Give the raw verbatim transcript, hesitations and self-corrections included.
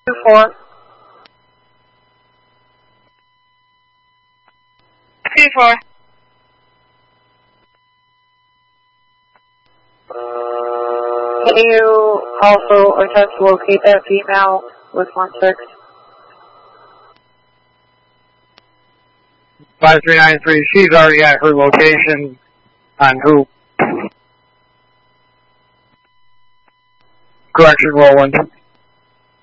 four. two four. Can you also attempt to locate that female with one six? five three nine three, she's already at her location on who? Correction, roll one.